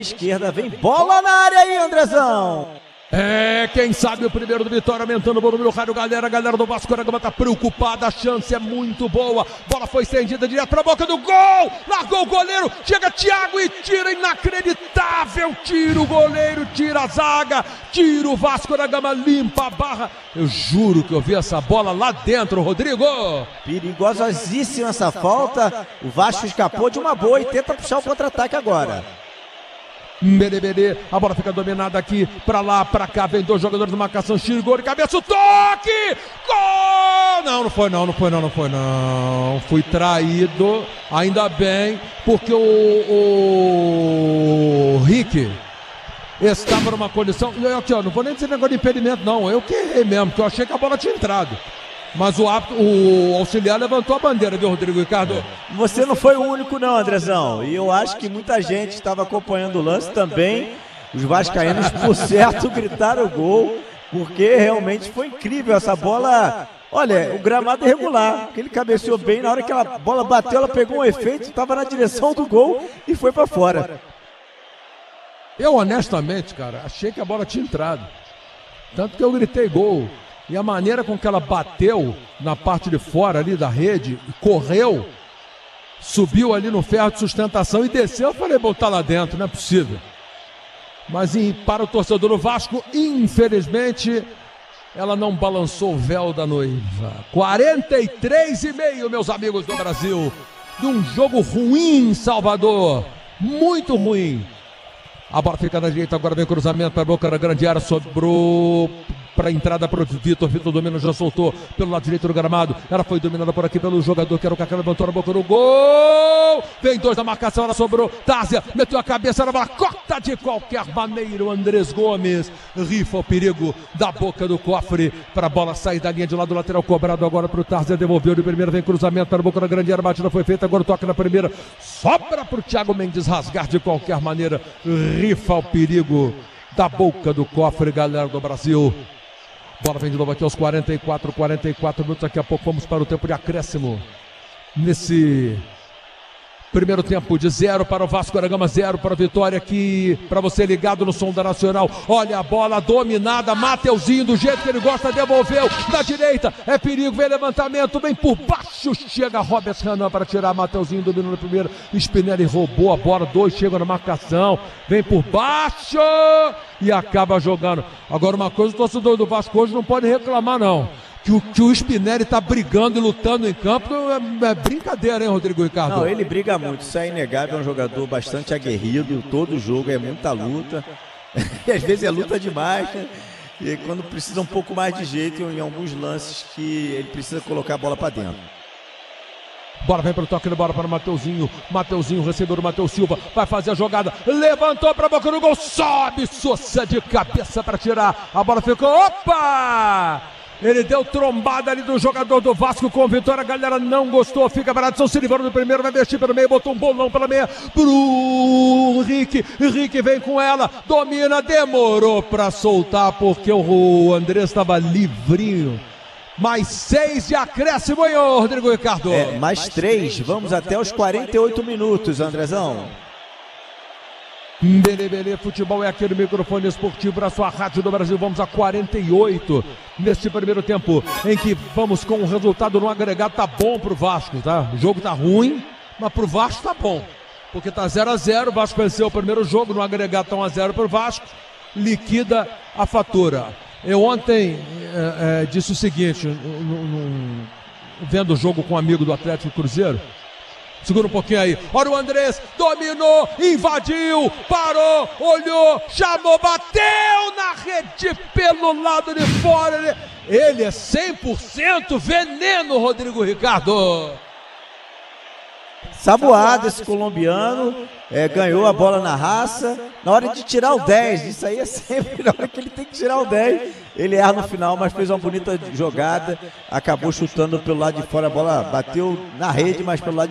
Esquerda, vem bola na área aí, Andrezão. Quem sabe o primeiro do Vitória, aumentando o volume no rádio, galera. A galera do Vasco da Gama tá preocupada, a chance é muito boa. Bola foi estendida direto pra boca do gol. Largou o goleiro, chega Thiago e tira, inacreditável. Tira o goleiro, tira a zaga, tira o Vasco da Gama, limpa a barra. Eu juro que eu vi essa bola lá dentro, Rodrigo. Perigosíssima essa falta. O Vasco escapou de uma boa e tenta puxar o contra-ataque agora. Berebere, a bola fica dominada aqui, pra lá, pra cá, vem dois jogadores de marcação, Chirigol de cabeça, o toque! Gol! Não foi não. Fui traído, ainda bem, porque o Rick estava numa condição, eu aqui ó, não vou nem dizer negócio de impedimento não, eu que errei mesmo, porque eu achei que a bola tinha entrado. Mas o auxiliar levantou a bandeira, viu, Rodrigo Ricardo? Você não foi o único não, Andrezão. E eu acho que muita gente estava acompanhando o lance também. Os vascaínos, por certo, gritaram o gol, porque realmente foi incrível essa bola. Olha, o gramado é irregular, porque ele cabeceou bem, na hora que a bola bateu, ela pegou um efeito, estava na direção do gol e foi para fora. Eu, honestamente, cara, achei que a bola tinha entrado. Tanto que eu gritei gol. E a maneira com que ela bateu na parte de fora ali da rede, correu, subiu ali no ferro de sustentação e desceu, eu falei, botar lá dentro, não é possível. Mas para o torcedor do Vasco, infelizmente, ela não balançou o véu da noiva. 43,5, meus amigos do Brasil, de um jogo ruim em Salvador, muito ruim. A bola fica na direita, agora vem cruzamento para a boca da grande área, sobrou para a entrada para o Vitor domina, já soltou pelo lado direito do gramado, ela foi dominada por aqui pelo jogador que era o Kaká, levantou na boca do gol, vem dois na marcação, ela sobrou, Tárzia meteu a cabeça na bola, corta de qualquer maneira o Andrés Gomes, rifa o perigo da boca do cofre, para a bola sair da linha de lado lateral, cobrado agora para o Tárzia, devolveu de primeira, vem cruzamento para a boca da grande área, batida foi feita, agora toca na primeira, sobra para o Thiago Mendes rasgar de qualquer maneira, rifa o perigo da boca do cofre, galera do Brasil. Bola vem de novo aqui aos 44 minutos, daqui a pouco vamos para o tempo de acréscimo. Nesse primeiro tempo de 0 para o Vasco da Gama, 0 para a Vitória aqui, para você ligado no som da Nacional. Olha a bola dominada, Mateuzinho do jeito que ele gosta, devolveu na direita, é perigo, vem levantamento, vem por baixo, chega Robert Renan para tirar, Mateuzinho dominou na primeira, Spinelli roubou a bola, dois chegam na marcação, vem por baixo e acaba jogando. Agora uma coisa, o torcedor do Vasco hoje não pode reclamar não. Que o Spinelli tá brigando e lutando em campo é brincadeira, hein, Rodrigo Ricardo? Não, ele briga muito, isso é inegável, é um jogador bastante aguerrido, todo jogo é muita luta, e às vezes é luta demais, né? E quando precisa um pouco mais de jeito, em alguns lances que ele precisa colocar a bola para dentro. Bola vem para o toque de bola para o Mateuzinho, recebeu o Matheus Silva, vai fazer a jogada, levantou para a boca do gol, sobe Sousa de cabeça para tirar, a bola ficou, opa! Ele deu trombada ali do jogador do Vasco com Vitória, a galera não gostou, fica parado, São Silvano do primeiro, vai mexer pelo meio, botou um bolão pela meia, pro Rick vem com ela, domina, demorou para soltar porque o Andrés estava livrinho. Mais 6 de acréscimo, hein, Rodrigo Ricardo? Mais 3, vamos até os 48 minutos, Andrezão. Belê, futebol é aquele microfone esportivo para sua rádio do Brasil. Vamos a 48 neste primeiro tempo, em que vamos com o resultado no agregado. Tá bom pro Vasco, tá? O jogo tá ruim, mas pro Vasco tá bom, porque tá 0-0, o Vasco venceu o primeiro jogo, no agregado tá 1-0 pro Vasco, liquida a fatura. Eu ontem disse o seguinte, vendo o jogo com um amigo do Atlético Cruzeiro. Segura um pouquinho aí, olha o Andrés, dominou, invadiu, parou, olhou, chamou, bateu na rede pelo lado de fora, ele é 100% veneno, Rodrigo Ricardo. Saboado esse colombiano, ganhou a bola na raça, na hora de tirar o 10, isso aí é sempre na hora que ele tem que tirar o 10, ele erra no final, mas fez uma bonita jogada, acabou chutando pelo lado de fora, a bola bateu na rede, mas pelo lado